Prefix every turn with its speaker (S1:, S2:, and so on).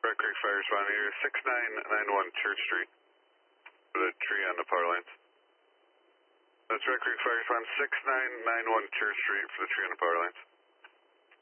S1: Red Creek Fire Responder here, 6991 Church Street. For the tree on the power lines. That's Red Creek Fire Responder, 6991 Church Street for the tree on the power lines.